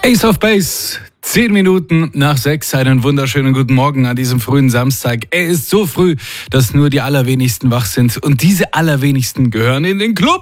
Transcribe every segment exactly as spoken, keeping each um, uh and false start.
Ace of Base, zehn Minuten nach sechs. Einen wunderschönen guten Morgen an diesem frühen Samstag. Er ist so früh, dass nur die allerwenigsten wach sind. Und diese allerwenigsten gehören in den Club.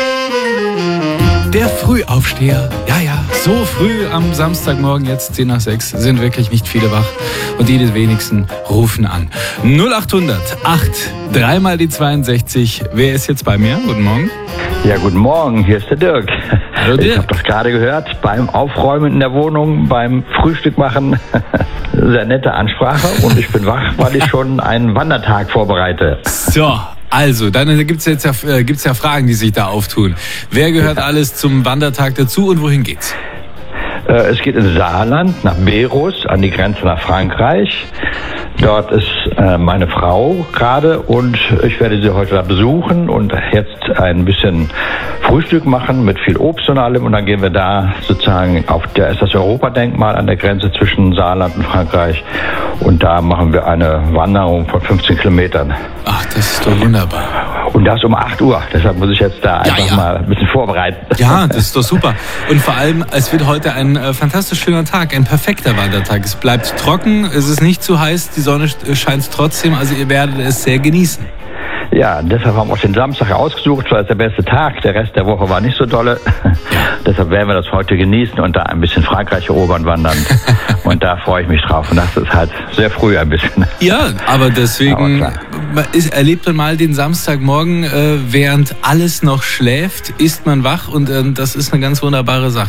Der Frühaufsteher. Ja, ja, so früh am Samstagmorgen, jetzt zehn nach sechs, sind wirklich nicht viele wach. Und die des wenigsten rufen an. null acht hundert acht, dreimal die zweiundsechzig. Wer ist jetzt bei mir? Guten Morgen. Ja, guten Morgen, hier ist der Dirk. Hallo Dirk. Ich habe das gerade gehört, beim Aufräumen in der Wohnung, beim Frühstück machen. Sehr nette Ansprache und ich bin wach, weil ich schon einen Wandertag vorbereite. So, also, dann gibt es jetzt ja, äh, gibt's ja Fragen, die sich da auftun. Wer gehört ja. alles zum Wandertag dazu und wohin geht's? Äh, es geht in Saarland, nach Berus, an die Grenze nach Frankreich. Dort ist äh, meine Frau gerade und ich werde sie heute da besuchen und jetzt ein bisschen Frühstück machen mit viel Obst und allem und dann gehen wir da sozusagen auf der ist das Europadenkmal an der Grenze zwischen Saarland und Frankreich und da machen wir eine Wanderung von fünfzehn Kilometern. Ach, das ist doch wunderbar. Und das um acht Uhr, deshalb muss ich jetzt da einfach ja, ja. mal ein bisschen vorbereiten. Ja, das ist doch super. Und vor allem, es wird heute ein äh, fantastisch schöner Tag, ein perfekter Wandertag. Es bleibt trocken, es ist nicht zu heiß, die Sonne scheint trotzdem, also ihr werdet es sehr genießen. Ja, deshalb haben wir auch den Samstag ausgesucht, weil es der beste Tag, der Rest der Woche war nicht so dolle. Deshalb werden wir das heute genießen und da ein bisschen Frankreich erobern wandern. Und da freue ich mich drauf. Und das ist halt sehr früh ein bisschen. Ja, aber deswegen aber ist, erlebt man mal den Samstagmorgen, äh, während alles noch schläft, ist man wach und äh, das ist eine ganz wunderbare Sache.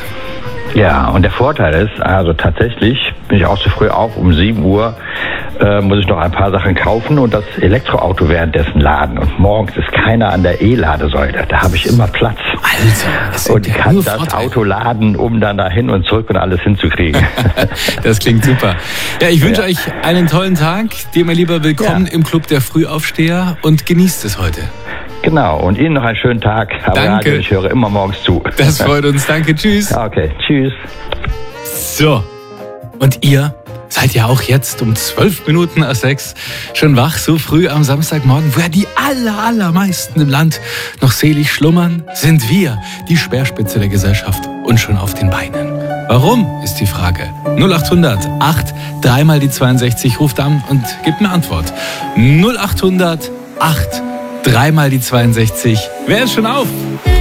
Ja, und der Vorteil ist, also tatsächlich bin ich auch so früh auf, um sieben Uhr äh, muss ich noch ein paar Sachen kaufen und das Elektroauto währenddessen laden. Und morgens ist keiner an der E-Ladesäule. Da habe ich immer Platz. Also, das und ja kann das Vorteil. Auto laden, um dann da hin und zurück und alles hinzukriegen. Das klingt super. Ja, ich wünsche ja. euch einen tollen Tag. Dir, mein Lieber, willkommen ja. im Club der Frühaufsteher und genießt es heute. Genau, und Ihnen noch einen schönen Tag. Aber Danke. Radio, ich höre immer morgens zu. Das freut uns. Danke, tschüss. Okay, tschüss. So, und ihr seid ja auch jetzt um zwölf Minuten nach sechs schon wach, so früh am Samstagmorgen, wo ja die aller, allermeisten im Land noch selig schlummern, sind wir, die Speerspitze der Gesellschaft und schon auf den Beinen. Warum, ist die Frage. null acht hundert acht, dreimal die zweiundsechzig, ruft an und gibt eine Antwort. null acht hundert acht, dreimal die zweiundsechzig. Wer ist schon auf?